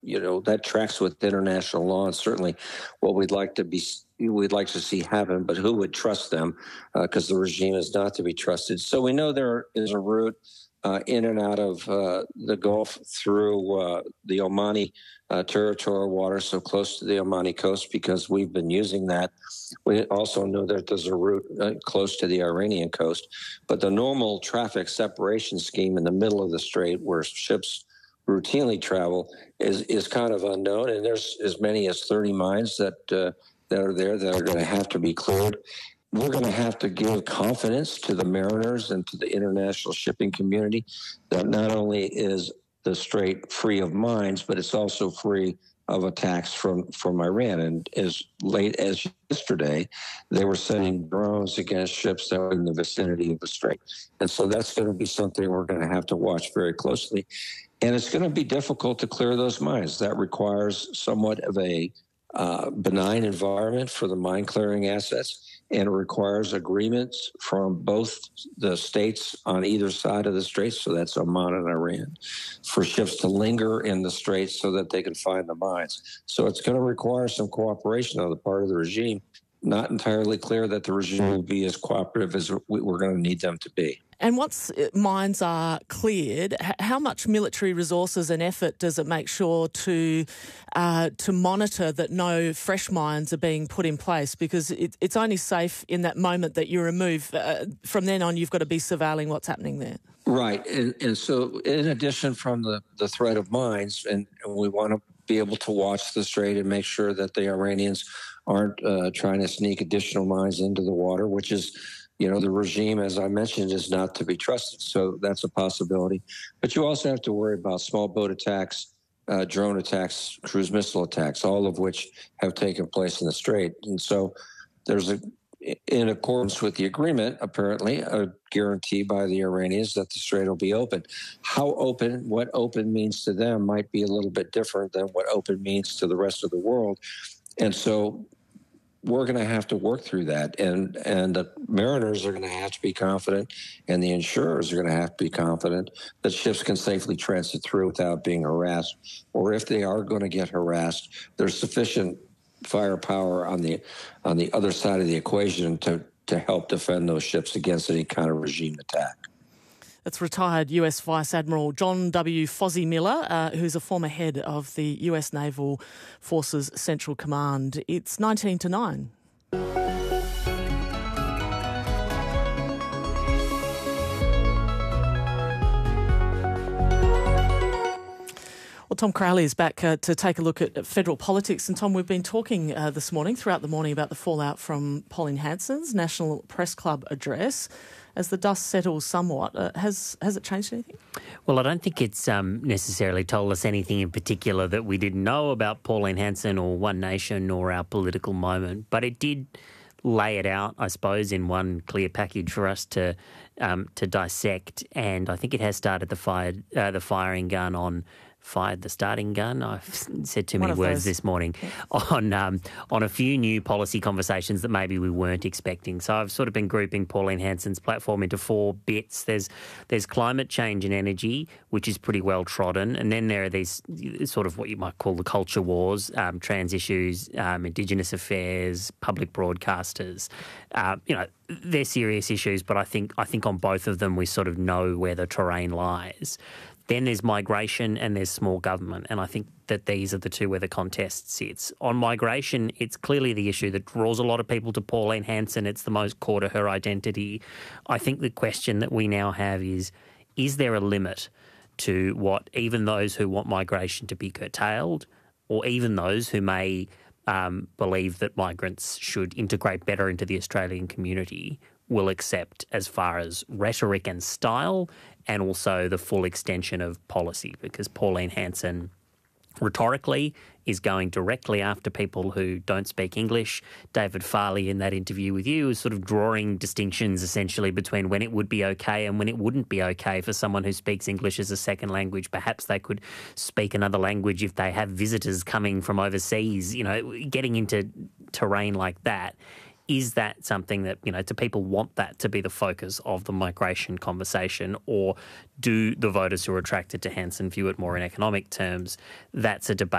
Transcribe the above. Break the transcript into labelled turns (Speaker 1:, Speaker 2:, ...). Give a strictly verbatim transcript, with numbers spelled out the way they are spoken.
Speaker 1: you know, that tracks with international law and certainly what we'd like to be we'd like to see happen, but who would trust them because uh, the regime is not to be trusted. So we know there is a route uh, in and out of uh, the Gulf through uh, the Omani uh, territorial water, so close to the Omani coast because we've been using that. We also know that there's a route uh, close to the Iranian coast, but the normal traffic separation scheme in the middle of the strait where ships routinely travel is is kind of unknown, and there's as many as thirty mines that uh, that are there that are going to have to be cleared. We're going to have to give confidence to the mariners and to the international shipping community that not only is the strait free of mines, but it's also free of attacks from, from Iran. And as late as yesterday, they were sending drones against ships that were in the vicinity of the strait. And so that's going to be something we're going to have to watch very closely. And it's going to be difficult to clear those mines. That requires somewhat of a uh, benign environment for the mine clearing assets, and it requires agreements from both the states on either side of the strait, so that's Oman and Iran, for ships to linger in the straits so that they can find the mines. So it's going to require some cooperation on the part of the regime. Not entirely clear that the regime will be as cooperative as we're going to need them to be.
Speaker 2: And once mines are cleared, how much military resources and effort does it make sure to uh, to monitor that no fresh mines are being put in place? Because it, it's only safe in that moment that you remove. Uh, from then on, you've got to be surveilling what's happening there.
Speaker 1: Right. And, and so in addition from the, the threat of mines, and, and we want to be able to watch the strait and make sure that the Iranians aren't uh, trying to sneak additional mines into the water, which is, you know, the regime, as I mentioned, is not to be trusted. So that's a possibility. But you also have to worry about small boat attacks, uh, drone attacks, cruise missile attacks, all of which have taken place in the strait. And so there's a, in accordance with the agreement, apparently, a guarantee by the Iranians that the strait will be open. How open, what open means to them might be a little bit different than what open means to the rest of the world. And so we're going to have to work through that. And, and the mariners are going to have to be confident, and the insurers are going to have to be confident that ships can safely transit through without being harassed. Or if they are going to get harassed, there's sufficient firepower on the on the other side of the equation to, to help defend those ships against any kind of regime attack.
Speaker 2: That's retired U S Vice Admiral John W. Fozzie Miller, uh, who's a former head of the U S Naval Forces Central Command. It's nineteen to nine. Well, Tom Crowley is back uh, to take a look at federal politics. And Tom, we've been talking uh, this morning, throughout the morning, about the fallout from Pauline Hanson's National Press Club address. As the dust settles somewhat, uh, has has it changed anything?
Speaker 3: Well, I don't think it's um, necessarily told us anything in particular that we didn't know about Pauline Hanson or One Nation or our political moment, but it did lay it out, I suppose, in one clear package for us to um, to dissect. And I think it has started the fire uh, the firing gun on. Fired the starting gun. I've said too many words this morning on um, on a few new policy conversations that maybe we weren't expecting. So I've sort of been grouping Pauline Hanson's platform into four bits. There's there's climate change and energy, which is pretty well trodden, and then there are these sort of what you might call the culture wars, um, trans issues, um, Indigenous affairs, public broadcasters. Uh, you know, they're serious issues, but I think I think on both of them we sort of know where the terrain lies. Then there's migration and there's small government, and I think that these are the two where the contest sits. On migration, it's clearly the issue that draws a lot of people to Pauline Hanson. It's the most core to her identity. I think the question that we now have is, is there a limit to what even those who want migration to be curtailed, or even those who may um, believe that migrants should integrate better into the Australian community, will accept as far as rhetoric and style, and also the full extension of policy? Because Pauline Hanson rhetorically is going directly after people who don't speak English. David Farley, in that interview with you, is sort of drawing distinctions essentially between when it would be okay and when it wouldn't be okay for someone who speaks English as a second language. Perhaps they could speak another language if they have visitors coming from overseas. You know, getting into terrain like that is that something that, you know, do people want that to be the focus of the migration conversation, or do the voters who are attracted to Hanson view it more in economic terms? That's a debate